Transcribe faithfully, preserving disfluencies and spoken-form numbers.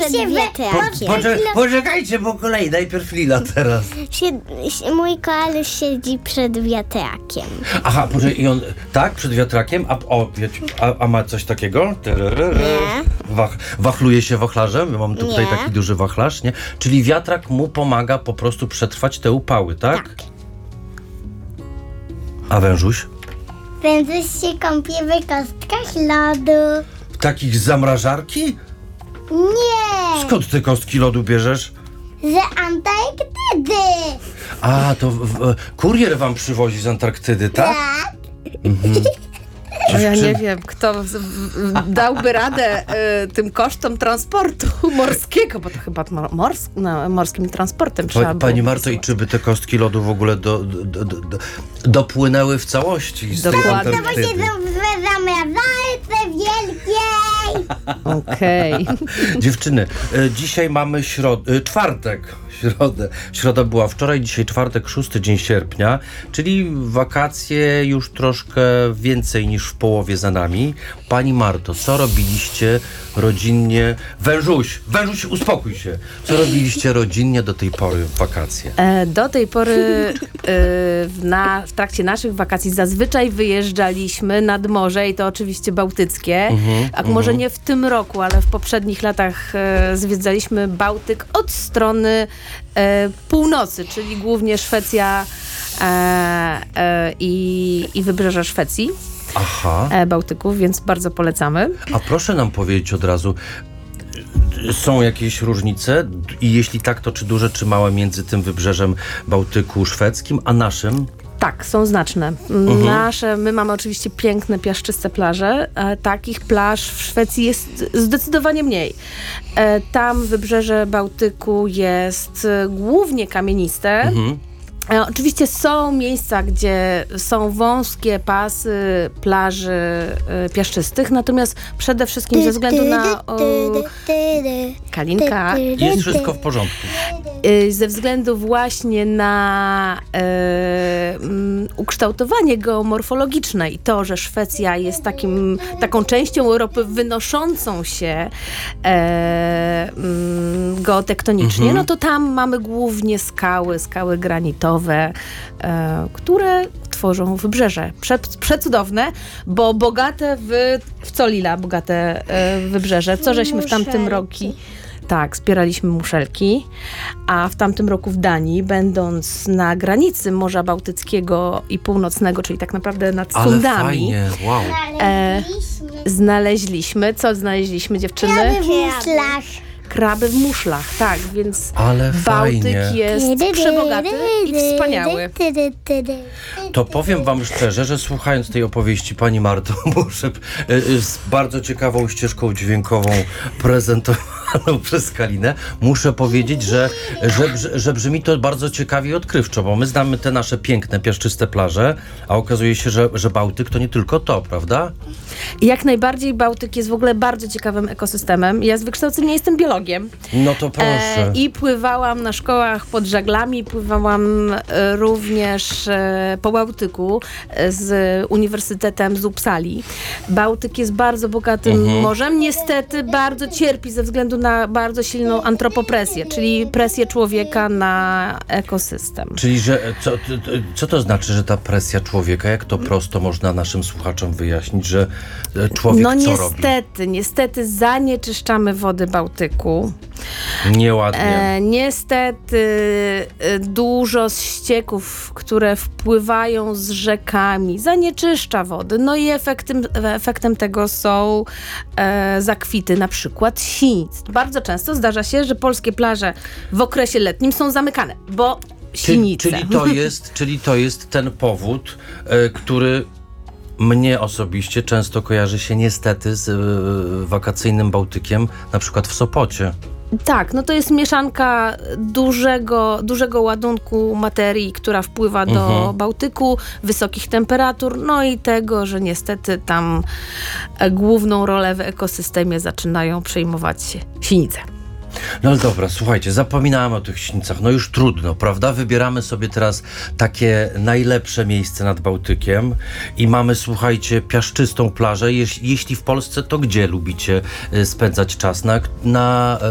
przed się we- wiatrakiem. Poczek- poczekajcie po kolei, najpierw Lila teraz. Sie- si- mój koalusz siedzi przed wiatrakiem. Aha, poczekaj, i on, tak, przed wiatrakiem, a, o, wiecie, a, a ma coś takiego? Tyryryry. Nie. Wach, wachluje się wachlarzem? Mam tu tutaj Nie. taki duży wachlarz, nie? Czyli wiatrak mu pomaga po prostu przetrwać te upały, tak? Tak. A wężuś? Wędrzyś się kąpie w kostkach lodu. W takich z zamrażarki? Nie! Skąd te kostki lodu bierzesz? Z Antarktydy. A, to w, w, kurier wam przywozi z Antarktydy, tak? Tak. No ja nie Dziewczyn- wiem, kto z- w- dałby radę y, tym kosztom transportu morskiego, bo to chyba mor- mors- no, morskim transportem trzeba Pa, było Pani Marto, i wysyłać. czy by te kostki lodu w ogóle do, do, do, do, dopłynęły w całości z tej Dokładnie. No bo się Antarktydy? w zamrażarce wielkiej. Okej. Dziewczyny, e, dzisiaj mamy środ- e, czwartek, środę. Środa była wczoraj, dzisiaj czwartek, szósty dzień sierpnia, czyli wakacje już troszkę więcej niż w połowie za nami. Pani Marto, co robiliście rodzinnie? Wężuś, Wężuś, uspokój się. Co robiliście rodzinnie do tej pory w wakacje? E, Do tej pory e, w, na, w trakcie naszych wakacji zazwyczaj wyjeżdżaliśmy nad morze i to oczywiście bałtyckie. A może nie w tym roku, ale w poprzednich latach e, zwiedzaliśmy Bałtyk od strony e, północy, czyli głównie Szwecja e, e, i, i wybrzeża Szwecji, Aha, e, Bałtyku, więc bardzo polecamy. a proszę nam powiedzieć od razu, są jakieś różnice? I jeśli tak, to czy duże, czy małe między tym wybrzeżem Bałtyku szwedzkim, a naszym? Tak, są znaczne. Mhm. Nasze, my mamy oczywiście piękne, piaszczyste plaże. E, takich plaż w Szwecji jest zdecydowanie mniej. E, tam wybrzeże Bałtyku jest e, głównie kamieniste. Mhm. E, oczywiście są miejsca, gdzie są wąskie pasy plaży e, piaszczystych, natomiast przede wszystkim ze względu na o, Kalinka, Jest wszystko w porządku. Y, ze względu właśnie na e, mm, ukształtowanie geomorfologiczne i to, że Szwecja jest takim, taką częścią Europy wynoszącą się e, mm, geotektonicznie, Mhm. no to tam mamy głównie skały, skały granitowe, e, które tworzą wybrzeże. Prze, przecudowne, bo bogate w, w co Lila, bogate e, wybrzeże. Co żeśmy w tamtym roku... Tak, zbieraliśmy muszelki, a w tamtym roku w Danii, będąc na granicy Morza Bałtyckiego i Północnego, czyli tak naprawdę nad Ale Sundami, fajnie, wow. e, znaleźliśmy, co znaleźliśmy dziewczyny? Kraby w muszlach. Kraby w muszlach, tak, więc Ale Bałtyk fajnie. jest przebogaty i wspaniały. To powiem wam szczerze, że słuchając tej opowieści pani Marto, muszę y, y, z bardzo ciekawą ścieżką dźwiękową prezentowaną przez Kalinę, muszę powiedzieć, że, że, brz- że brzmi to bardzo ciekawie i odkrywczo, bo my znamy te nasze piękne, piaszczyste plaże, a okazuje się, że, że Bałtyk to nie tylko to, prawda? Jak najbardziej Bałtyk jest w ogóle bardzo ciekawym ekosystemem. Ja z wykształcenia jestem biologiem. No to proszę. E, I pływałam na szkołach pod żaglami, pływałam e, również e, po Bałtyku e, z Uniwersytetem z Uppsali. Bałtyk jest bardzo bogatym Mhm. morzem. Niestety bardzo cierpi ze względu na bardzo silną antropopresję, czyli presję człowieka na ekosystem. Czyli, że co, to- to- co to znaczy, że ta presja człowieka, jak to prosto można naszym słuchaczom wyjaśnić, że e, człowiek No co robi? niestety, niestety zanieczyszczamy wody Bałtyku. Nieładnie. E, niestety e, dużo z ścieków, które wpływają z rzekami, zanieczyszcza wody. No i efektem, efektem tego są e, zakwity, na przykład sinic. Bardzo często zdarza się, że polskie plaże w okresie letnim są zamykane, bo Czyli, sinice. czyli, to jest, czyli to jest ten powód, e, który mnie osobiście często kojarzy się niestety z e, wakacyjnym Bałtykiem, na przykład w Sopocie. Tak, no to jest mieszanka dużego, dużego ładunku materii, która wpływa do Mhm. Bałtyku, wysokich temperatur, no i tego, że niestety tam e, główną rolę w ekosystemie zaczynają przejmować sinice. No ale dobra, słuchajcie, zapominamy o tych śnicach, no już trudno, prawda? Wybieramy sobie teraz takie najlepsze miejsce nad Bałtykiem i mamy, słuchajcie, piaszczystą plażę. Jeś, jeśli w Polsce, to gdzie lubicie y, spędzać czas? Na, na